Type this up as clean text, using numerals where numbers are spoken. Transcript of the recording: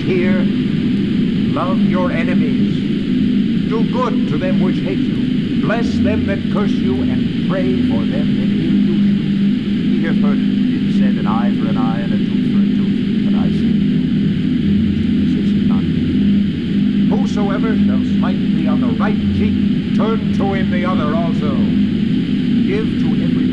here, love your enemies. Do good to them which hate you. Bless them that curse you, and pray for them that ill use you. Ye have heard it said, an eye for an eye, and a tooth for a tooth. But I say to you, resist not. Whosoever shall smite thee on the right cheek, turn to him the other also. Give to every